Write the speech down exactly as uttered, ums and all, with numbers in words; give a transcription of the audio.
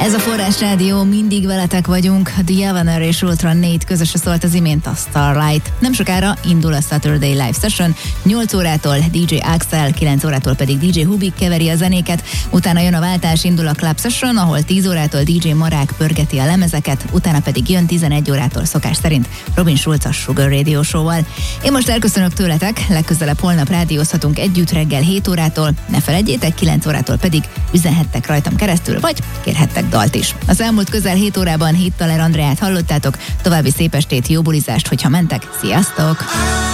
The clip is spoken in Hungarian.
Ez a Forrás Rádió, mindig veletek vagyunk. The Evener és Ultra négy közösen szólt az imént a Starlight. Nem sokára indul a Saturday Live Session, nyolc órától dé dzsé Axel, kilenc órától pedig dé dzsé Hubik keveri a zenéket, utána jön a váltás, indul a Club Session, ahol tíz órától dé dzsé Marák pörgeti a lemezeket, utána pedig jön tizenegy órától szokás szerint Robin Schulz a Sugar Radio Show-val. Én most elköszönök tőletek, legközelebb holnap rádiózhatunk együtt reggel hét órától, ne felejtjétek, kilenc órától pedig üzenhettek rajtam keresztül, vagy kérhettek dalt is. Az elmúlt közel hét órában Hittaler Andreát hallottátok, további szép estét, jó bulizást, hogyha mentek, sziasztok!